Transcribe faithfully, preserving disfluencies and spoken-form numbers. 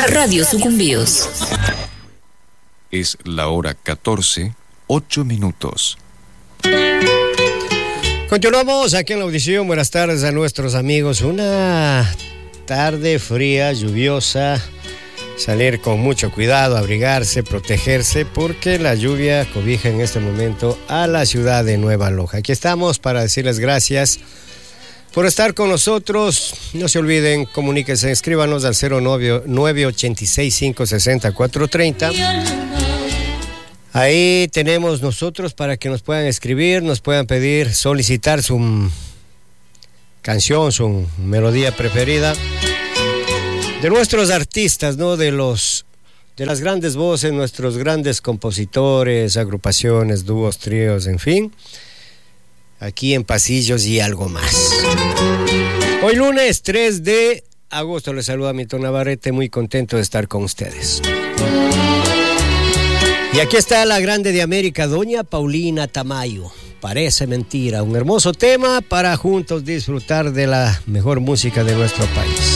Radio Sucumbíos. Es la hora catorce, ocho minutos. Continuamos aquí en la audición. Buenas tardes a nuestros amigos. Una tarde fría, lluviosa. Salir con mucho cuidado, abrigarse, protegerse, porque la lluvia cobija en este momento a la ciudad de Nueva Loja. Aquí estamos para decirles gracias por estar con nosotros. No se olviden, comuníquense, escríbanos al cero nueve ocho seis cinco seis cuatro tres cero. Ahí tenemos nosotros para que nos puedan escribir, nos puedan pedir, solicitar su canción, su melodía preferida. De nuestros artistas, ¿no? De los, de las grandes voces, nuestros grandes compositores, agrupaciones, dúos, tríos, en fin. Aquí en Pasillos y algo más. Hoy lunes tres de agosto les saluda Milton Navarrete, muy contento de estar con ustedes. Y aquí está la grande de América, doña Paulina Tamayo. Parece mentira, un hermoso tema para juntos disfrutar de la mejor música de nuestro país.